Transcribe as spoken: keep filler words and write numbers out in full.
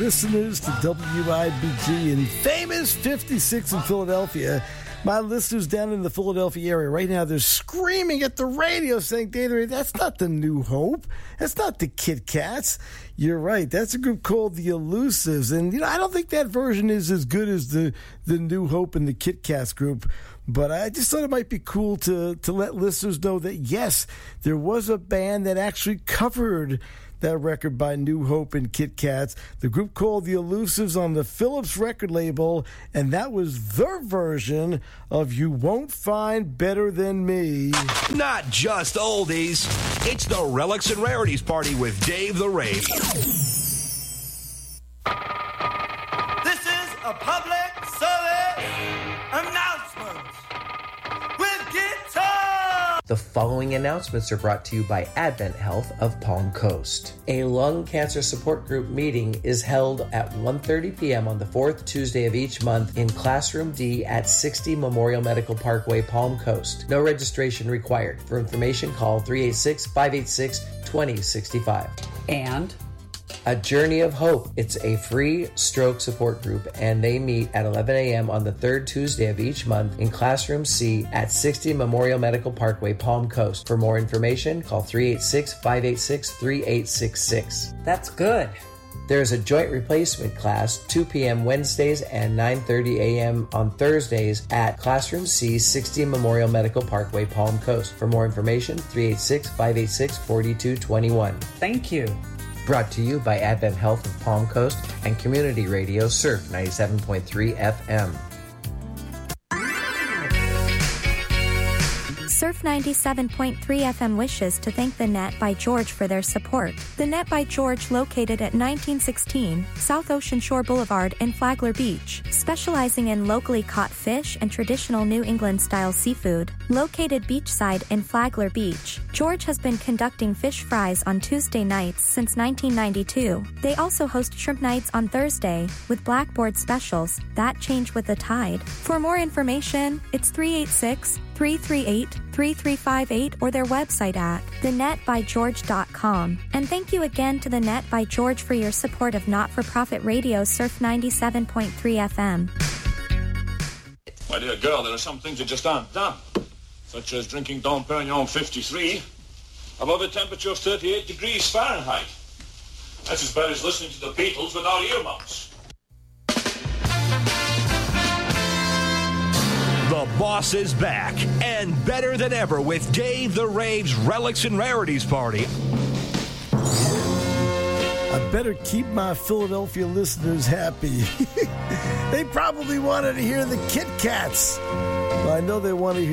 listeners to W I B G in famous fifty-six in Philadelphia. My listeners down in the Philadelphia area right now, they're screaming at the radio saying, Dave, that's not the New Hope. That's not the Kit Kats. You're right. That's a group called the Elusives. And, you know, I don't think that version is as good as the, the New Hope and the Kit Kats group. But I just thought it might be cool to, to let listeners know that, yes, there was a band that actually covered that record by New Hope and Kit Kats. The group called the Elusives on the Philips record label, and that was their version of You Won't Find Better Than Me. Not just oldies. It's the Relics and Rarities Party with Dave the Rave. This is a public service announcement with Guitar. The following announcements are brought to you by Advent Health of Palm Coast. A lung cancer support group meeting is held at one thirty p.m. on the fourth Tuesday of each month in Classroom D at sixty Memorial Medical Parkway, Palm Coast. No registration required. For information, call three eight six, five eight six, two zero six five. And A Journey of Hope. It's a free stroke support group, and they meet at eleven a.m. on the third Tuesday of each month in Classroom C at sixty Memorial Medical Parkway, Palm Coast. For more information, call three eight six, five eight six, three eight six six. that's good. There's a joint replacement class, two p.m. Wednesdays and nine thirty a.m. on Thursdays at Classroom C, sixty Memorial Medical Parkway, Palm Coast. For more information, three eight six, five eight six, four two two one. Thank you. Brought to you by Advent Health of Palm Coast and Community Radio Surf ninety-seven point three F M. Surf ninety-seven point three F M wishes to thank The Net by George for their support. The Net by George, located at nineteen sixteen South Ocean Shore Boulevard in Flagler Beach, specializing in locally caught fish and traditional New England-style seafood. Located beachside in Flagler Beach, George has been conducting fish fries on Tuesday nights since nineteen ninety-two. They also host shrimp nights on Thursday with blackboard specials that change with the tide. For more information, it's three eight six, three three eight, three three five eight or their website at the net by george dot com. And thank you again to The Net by George for your support of not-for-profit radio Surf ninety-seven point three F M. My dear girl, there are some things that just aren't done, such as drinking Dom Perignon fifty-three above a temperature of thirty-eight degrees Fahrenheit. That's as bad as listening to the Beatles without earmuffs. The boss is back, and better than ever with Dave the Rave's Relics and Rarities Party. I better keep my Philadelphia listeners happy. They probably wanted to hear the Kit Kats. Well, I know they want to hear